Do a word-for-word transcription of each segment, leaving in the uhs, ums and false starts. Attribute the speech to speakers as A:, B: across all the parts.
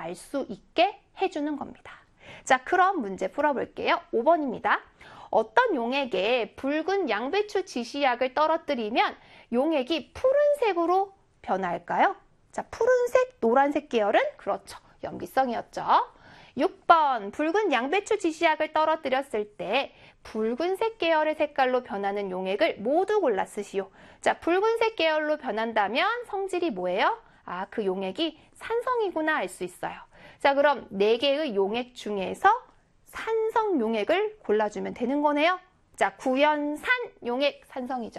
A: 알 수 있게 해주는 겁니다. 자, 그럼 문제 풀어볼게요. 오 번입니다. 어떤 용액에 붉은 양배추 지시약을 떨어뜨리면 용액이 푸른색으로 변할까요? 자, 푸른색, 노란색 계열은 그렇죠. 염기성이었죠. 육 번, 붉은 양배추 지시약을 떨어뜨렸을 때 붉은색 계열의 색깔로 변하는 용액을 모두 골라 쓰시오. 자, 붉은색 계열로 변한다면 성질이 뭐예요? 아, 그 용액이 산성이구나 알 수 있어요. 자, 그럼 네 개의 용액 중에서 산성 용액을 골라주면 되는 거네요. 자, 구연산 용액 산성이죠.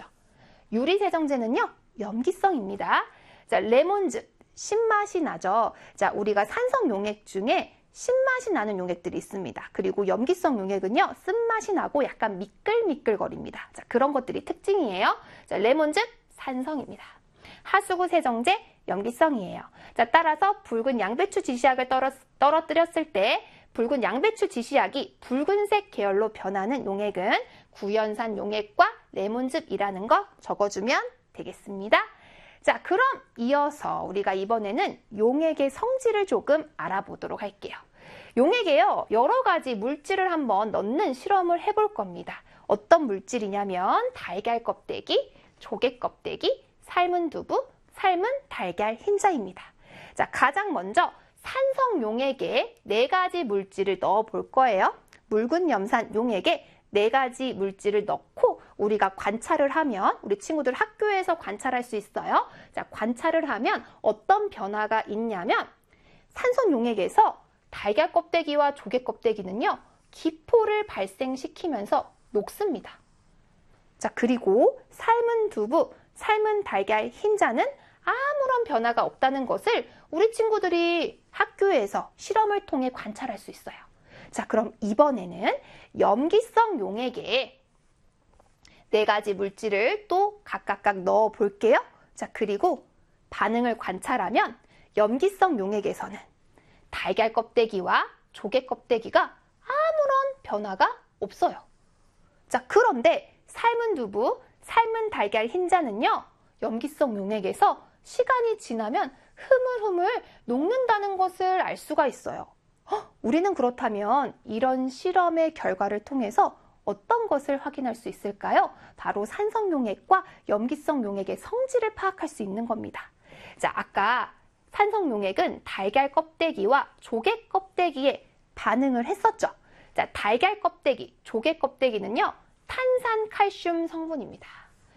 A: 유리세정제는요, 염기성입니다. 자, 레몬즙, 신맛이 나죠. 자, 우리가 산성 용액 중에 신맛이 나는 용액들이 있습니다. 그리고 염기성 용액은요, 쓴맛이 나고 약간 미끌미끌거립니다. 자, 그런 것들이 특징이에요. 자, 레몬즙, 산성입니다. 하수구 세정제, 염기성이에요. 자, 따라서 붉은 양배추 지시약을 떨어, 떨어뜨렸을 때 붉은 양배추 지시약이 붉은색 계열로 변하는 용액은 구연산 용액과 레몬즙이라는 거 적어주면 되겠습니다. 자, 그럼 이어서 우리가 이번에는 용액의 성질을 조금 알아보도록 할게요. 용액에요, 여러 가지 물질을 한번 넣는 실험을 해볼 겁니다. 어떤 물질이냐면 달걀 껍데기, 조개 껍데기, 삶은 두부, 삶은 달걀 흰자입니다. 자, 가장 먼저 산성 용액에 네 가지 물질을 넣어 볼 거예요. 묽은 염산 용액에 네 가지 물질을 넣고 우리가 관찰을 하면, 우리 친구들 학교에서 관찰할 수 있어요. 자, 관찰을 하면 어떤 변화가 있냐면 산성 용액에서 달걀 껍데기와 조개 껍데기는요, 기포를 발생시키면서 녹습니다. 자, 그리고 삶은 두부, 삶은 달걀 흰자는 아무런 변화가 없다는 것을 우리 친구들이 학교에서 실험을 통해 관찰할 수 있어요. 자, 그럼 이번에는 염기성 용액에 네 가지 물질을 또 각각 넣어 볼게요. 자, 그리고 반응을 관찰하면 염기성 용액에서는 달걀 껍데기와 조개 껍데기가 아무런 변화가 없어요. 자, 그런데 삶은 두부, 삶은 달걀 흰자는요, 염기성 용액에서 시간이 지나면 흐물흐물 녹는다는 것을 알 수가 있어요. 헉, 우리는 그렇다면 이런 실험의 결과를 통해서 어떤 것을 확인할 수 있을까요? 바로 산성 용액과 염기성 용액의 성질을 파악할 수 있는 겁니다. 자, 아까 산성 용액은 달걀 껍데기와 조개 껍데기에 반응을 했었죠. 자, 달걀 껍데기, 조개 껍데기는요, 탄산칼슘 성분입니다.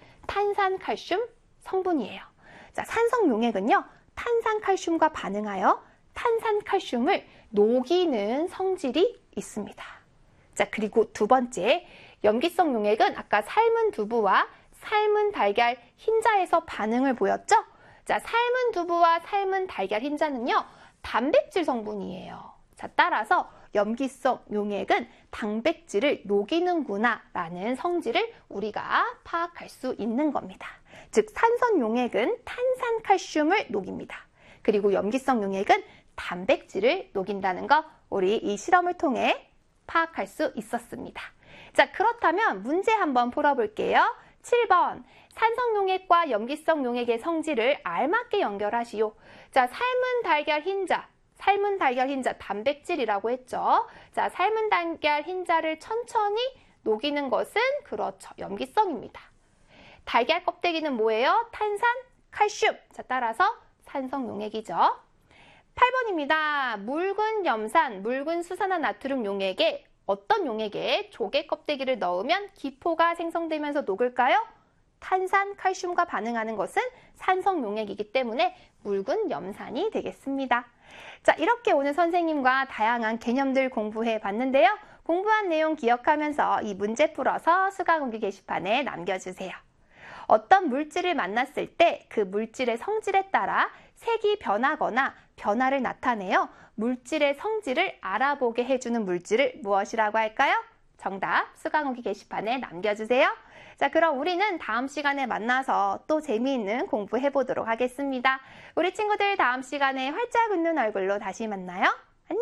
A: 탄산칼슘 성분이에요. 자, 산성 용액은요, 탄산칼슘과 반응하여 탄산칼슘을 녹이는 성질이 있습니다. 자, 그리고 두 번째, 염기성 용액은 아까 삶은 두부와 삶은 달걀 흰자에서 반응을 보였죠? 자, 삶은 두부와 삶은 달걀 흰자는요, 단백질 성분이에요. 자, 따라서 염기성 용액은 단백질을 녹이는구나 라는 성질을 우리가 파악할 수 있는 겁니다. 즉, 산성 용액은 탄산칼슘을 녹입니다. 그리고 염기성 용액은 단백질을 녹인다는 거 우리 이 실험을 통해 파악할 수 있었습니다. 자, 그렇다면 문제 한번 풀어볼게요. 칠 번, 산성 용액과 염기성 용액의 성질을 알맞게 연결하시오. 자, 삶은 달걀 흰자, 삶은 달걀 흰자 단백질이라고 했죠. 자, 삶은 달걀 흰자를 천천히 녹이는 것은 그렇죠, 염기성입니다. 달걀 껍데기는 뭐예요? 탄산, 칼슘. 자, 따라서 산성 용액이죠. 팔 번입니다. 묽은 염산, 묽은 수산화 나트륨 용액에 어떤 용액에 조개 껍데기를 넣으면 기포가 생성되면서 녹을까요? 탄산, 칼슘과 반응하는 것은 산성 용액이기 때문에 묽은 염산이 되겠습니다. 자, 이렇게 오늘 선생님과 다양한 개념들 공부해 봤는데요. 공부한 내용 기억하면서 이 문제 풀어서 수강후기 게시판에 남겨주세요. 어떤 물질을 만났을 때 그 물질의 성질에 따라 색이 변하거나 변화를 나타내어 물질의 성질을 알아보게 해주는 물질을 무엇이라고 할까요? 정답 수강후기 게시판에 남겨주세요. 자, 그럼 우리는 다음 시간에 만나서 또 재미있는 공부해 보도록 하겠습니다. 우리 친구들 다음 시간에 활짝 웃는 얼굴로 다시 만나요. 안녕!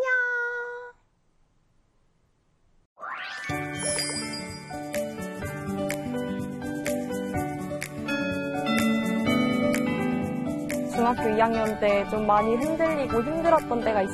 B: 중학교 이 학년 때 좀 많이 흔들리고 힘들었던 때가 있어요.